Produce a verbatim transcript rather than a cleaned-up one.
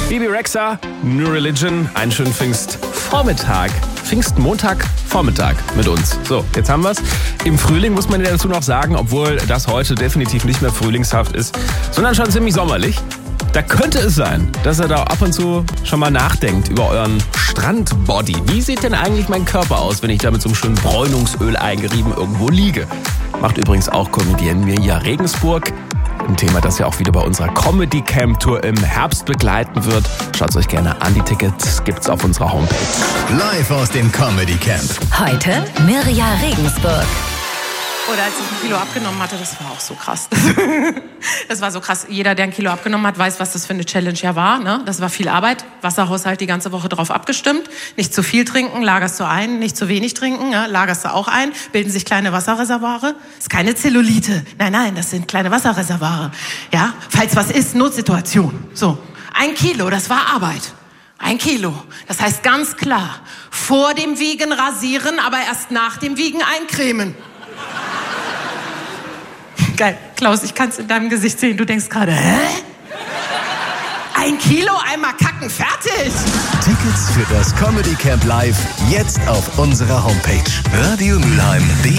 Bebe Rexha, New Religion, einen schönen Pfingstvormittag. Pfingstmontag Vormittag mit uns. So, jetzt haben wir's. Im Frühling muss man ja dazu noch sagen, obwohl das heute definitiv nicht mehr frühlingshaft ist, sondern schon ziemlich sommerlich. Da könnte es sein, dass ihr da ab und zu schon mal nachdenkt über euren Strandbody. Wie sieht denn eigentlich mein Körper aus, wenn ich da mit so einem schönen Bräunungsöl eingerieben irgendwo liege? Macht übrigens auch Comedienne Mirja Regensburg. Ein Thema, das ja auch wieder bei unserer Comedy Camp Tour im Herbst begleiten wird. Schaut euch gerne an, die Tickets gibt's auf unserer Homepage. Live aus dem Comedy Camp. Heute Mirja Regensburg. Oder als ich ein Kilo abgenommen hatte, das war auch so krass. Das war so krass. Jeder, der ein Kilo abgenommen hat, weiß, was das für eine Challenge ja war. Ne? Das war viel Arbeit. Wasserhaushalt die ganze Woche drauf abgestimmt. Nicht zu viel trinken, lagerst du ein. Nicht zu wenig trinken, ja, lagerst du auch ein. Bilden sich kleine Wasserreservoire. Das ist keine Zellulite. Nein, nein, das sind kleine Wasserreservoire. Ja, falls was ist, Notsituation. So, ein Kilo, das war Arbeit. Ein Kilo. Das heißt ganz klar, vor dem Wiegen rasieren, aber erst nach dem Wiegen eincremen. Geil. Klaus, ich kann es in deinem Gesicht sehen. Du denkst gerade, hä? Ein Kilo, einmal kacken, fertig. Tickets für das Comedy Camp Live jetzt auf unserer Homepage radio mülheim punkt de.